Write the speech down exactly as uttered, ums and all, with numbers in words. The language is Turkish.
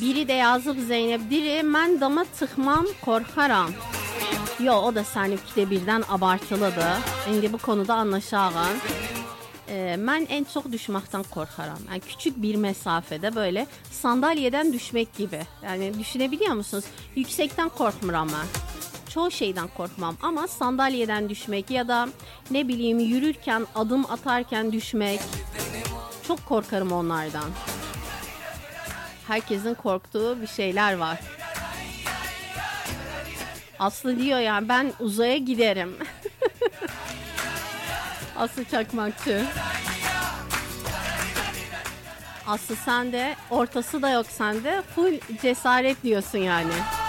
Biri de yazıb Zeynep diri, mən dama çıxmam, korxaram. Yo, o da seninki de birden abartılıdır. Şimdi bu konuda anlaşağın. Ee, mən en çok düşməkdən korxaram. Yani küçük bir mesafede böyle sandalyeden düşmek gibi. Yani düşünebiliyor musunuz? Yüksekten korkmuram ben. Çoğu şeyden korkmam ama sandalyeden düşmek ya da ne bileyim yürürken, adım atarken düşmek. Çok korkarım onlardan. Herkesin korktuğu bir şeyler var. Aslı diyor yani ben uzaya giderim. Aslı Çakmakçı. Aslı sen de ortası da yok sende. Full cesaret diyorsun yani.